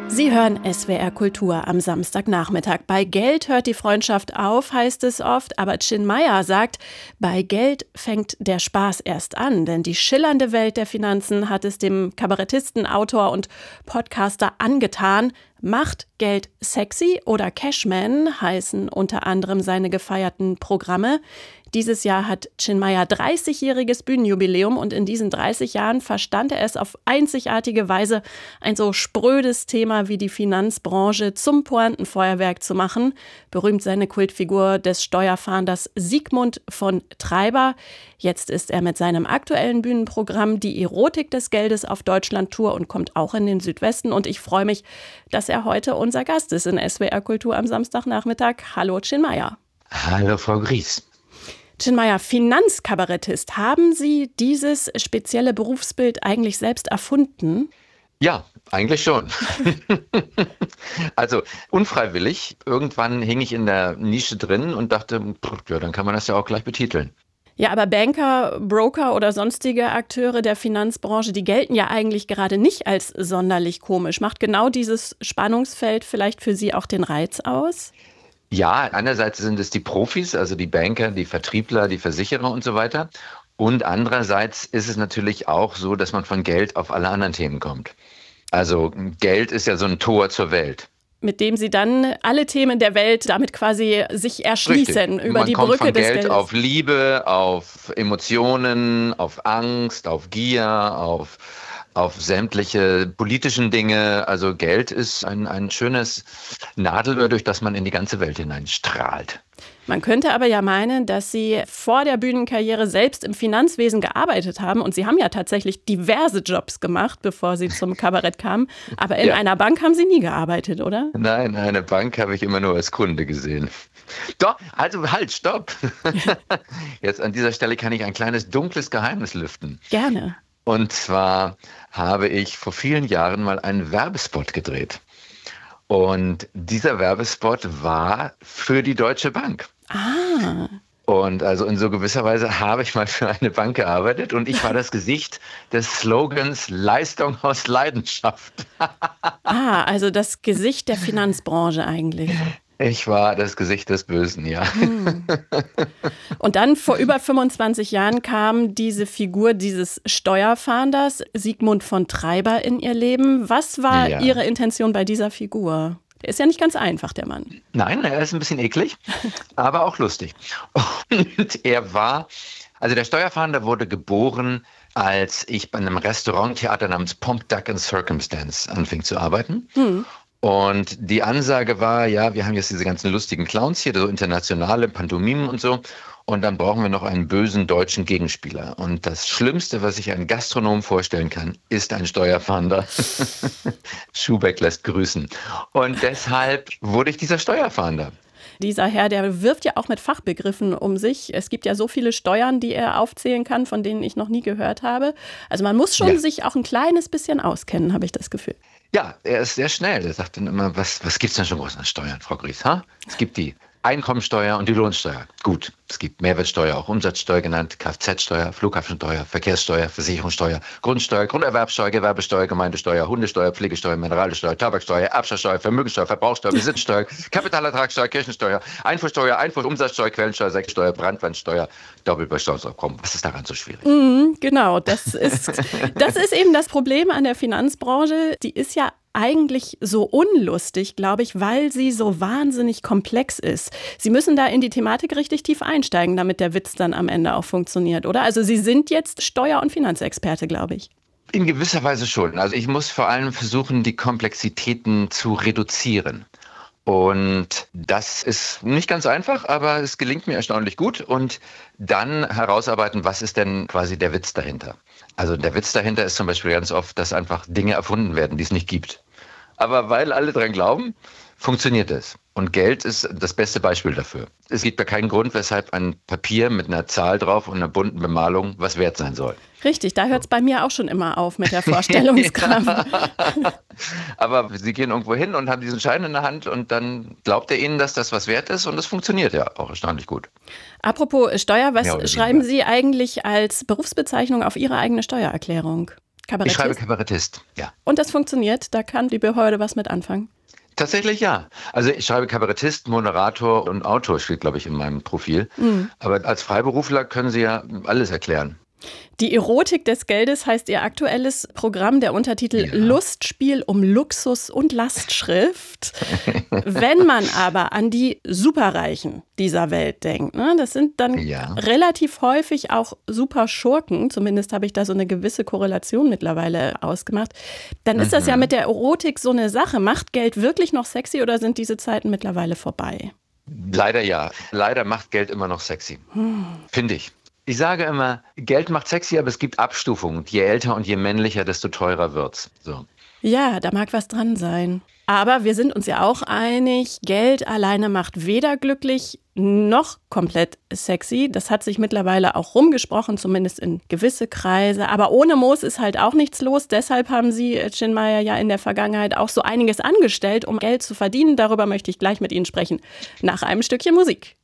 Sie hören SWR Kultur am Samstagnachmittag. Bei Geld hört die Freundschaft auf, heißt es oft. Aber Chinmaya sagt, bei Geld fängt der Spaß erst an. Denn die schillernde Welt der Finanzen hat es dem Kabarettisten, Autor und Podcaster angetan. Macht Geld sexy oder Cashman heißen unter anderem seine gefeierten Programme. Dieses Jahr hat Chinmaya 30-jähriges Bühnenjubiläum und in diesen 30 Jahren verstand er es auf einzigartige Weise, ein so sprödes Thema wie die Finanzbranche zum Pointenfeuerwerk zu machen. Berühmt seine Kultfigur des Steuerfahnders Sigmund von Treiber. Jetzt ist er mit seinem aktuellen Bühnenprogramm Die Erotik des Geldes auf Deutschland-Tour und kommt auch in den Südwesten. Und ich freue mich, dass er heute unser Gast ist in SWR Kultur am Samstagnachmittag. Hallo Chinmaya. Hallo Frau Gries. Chinmaya, Finanzkabarettist. Haben Sie dieses spezielle Berufsbild eigentlich selbst erfunden? Ja, eigentlich schon. Also unfreiwillig. Irgendwann hing ich in der Nische drin und dachte, ja, dann kann man das ja auch gleich betiteln. Ja, aber Banker, Broker oder sonstige Akteure der Finanzbranche, die gelten ja eigentlich gerade nicht als sonderlich komisch. Macht genau dieses Spannungsfeld vielleicht für Sie auch den Reiz aus? Ja, einerseits sind es die Profis, also die Banker, die Vertriebler, die Versicherer und so weiter. Und andererseits ist es natürlich auch so, dass man von Geld auf alle anderen Themen kommt. Also Geld ist ja so ein Tor zur Welt. Mit dem Sie dann alle Themen der Welt damit quasi sich erschließen. Richtig. Über man die kommt Brücke von des Geld Geldes. auf Liebe, auf Emotionen, auf Angst, auf Gier, auf sämtliche politischen Dinge. Also Geld ist ein schönes Nadelöhr, durch das man in die ganze Welt hineinstrahlt. Man könnte aber ja meinen, dass Sie vor der Bühnenkarriere selbst im Finanzwesen gearbeitet haben. Und Sie haben ja tatsächlich diverse Jobs gemacht, bevor Sie zum Kabarett kamen. Aber in einer Bank haben Sie nie gearbeitet, oder? Nein, eine Bank habe ich immer nur als Kunde gesehen. Doch, also halt, stopp. Jetzt an dieser Stelle kann ich ein kleines dunkles Geheimnis lüften. Gerne. Und zwar habe ich vor vielen Jahren mal einen Werbespot gedreht. Und dieser Werbespot war für die Deutsche Bank. Ah. Und also in so gewisser Weise habe ich mal für eine Bank gearbeitet und ich war das Gesicht des Slogans Leistung aus Leidenschaft. Also das Gesicht der Finanzbranche eigentlich. Ich war das Gesicht des Bösen, ja. Und dann vor über 25 Jahren kam diese Figur dieses Steuerfahnders, Sigmund von Treiber, in Ihr Leben. Was war Ihre Intention bei dieser Figur? Der ist ja nicht ganz einfach, der Mann. Nein, er ist ein bisschen eklig, aber auch lustig. Und also der Steuerfahnder wurde geboren, als ich bei einem Restauranttheater namens Pomp, Duck and Circumstance anfing zu arbeiten. Und die Ansage war, ja, wir haben jetzt diese ganzen lustigen Clowns hier, so internationale Pantomimen und so. Und dann brauchen wir noch einen bösen deutschen Gegenspieler. Und das Schlimmste, was sich ein Gastronom vorstellen kann, ist ein Steuerfahnder. Schubeck lässt grüßen. Und deshalb wurde ich dieser Steuerfahnder. Dieser Herr, der wirft ja auch mit Fachbegriffen um sich. Es gibt ja so viele Steuern, die er aufzählen kann, von denen ich noch nie gehört habe. Also man muss schon sich auch ein kleines bisschen auskennen, habe ich das Gefühl. Ja, er ist sehr schnell. Er sagt dann immer, was gibt es denn schon groß an Steuern, Frau Gries? Es gibt die Einkommensteuer und die Lohnsteuer. Gut, es gibt Mehrwertsteuer, auch Umsatzsteuer genannt, Kfz-Steuer, Flughafensteuer, Verkehrssteuer, Versicherungssteuer, Grundsteuer, Grunderwerbsteuer, Gewerbesteuer, Gemeindesteuer, Hundesteuer, Pflegesteuer, Mineralsteuer, Tabaksteuer, Erbschaftssteuer, Vermögenssteuer, Verbrauchssteuer, Besitzsteuer, Kapitalertragssteuer, Kirchensteuer, Einfuhrsteuer, Umsatzsteuer, Quellensteuer, Sektorsteuer, Brandwandsteuer, Doppelbesteuerung. Was ist daran so schwierig? Genau, das ist eben das Problem an der Finanzbranche. Die ist ja eigentlich so unlustig, glaube ich, weil sie so wahnsinnig komplex ist. Sie müssen da in die Thematik richtig tief einsteigen, damit der Witz dann am Ende auch funktioniert, oder? Also Sie sind jetzt Steuer- und Finanzexperte, glaube ich. In gewisser Weise schon. Also ich muss vor allem versuchen, die Komplexitäten zu reduzieren. Und das ist nicht ganz einfach, aber es gelingt mir erstaunlich gut. Und dann herausarbeiten, was ist denn quasi der Witz dahinter? Also der Witz dahinter ist zum Beispiel ganz oft, dass einfach Dinge erfunden werden, die es nicht gibt. Aber weil alle dran glauben, funktioniert es. Und Geld ist das beste Beispiel dafür. Es gibt ja keinen Grund, weshalb ein Papier mit einer Zahl drauf und einer bunten Bemalung was wert sein soll. Richtig, da hört es bei mir auch schon immer auf mit der Vorstellungskraft. Aber Sie gehen irgendwo hin und haben diesen Schein in der Hand und dann glaubt er Ihnen, dass das was wert ist und das funktioniert ja auch erstaunlich gut. Apropos Steuer, was schreiben Sie eigentlich als Berufsbezeichnung auf Ihre eigene Steuererklärung? Kabarettist? Ich schreibe Kabarettist, ja. Und das funktioniert? Da kann die Behörde was mit anfangen? Tatsächlich ja. Also ich schreibe Kabarettist, Moderator und Autor steht, glaube ich, in meinem Profil. Aber als Freiberufler können Sie ja alles erklären. Die Erotik des Geldes heißt Ihr aktuelles Programm, der Untertitel Lustspiel um Luxus und Lastschrift. Wenn man aber an die Superreichen dieser Welt denkt, ne, das sind dann relativ häufig auch Superschurken, zumindest habe ich da so eine gewisse Korrelation mittlerweile ausgemacht, dann ist das ja mit der Erotik so eine Sache. Macht Geld wirklich noch sexy oder sind diese Zeiten mittlerweile vorbei? Leider ja. Leider macht Geld immer noch sexy, finde ich. Ich sage immer, Geld macht sexy, aber es gibt Abstufungen. Je älter und je männlicher, desto teurer wird's. So. Ja, da mag was dran sein. Aber wir sind uns ja auch einig, Geld alleine macht weder glücklich noch komplett sexy. Das hat sich mittlerweile auch rumgesprochen, zumindest in gewisse Kreise. Aber ohne Moos ist halt auch nichts los. Deshalb haben Sie, Chin Maya, ja in der Vergangenheit auch so einiges angestellt, um Geld zu verdienen. Darüber möchte ich gleich mit Ihnen sprechen, nach einem Stückchen Musik.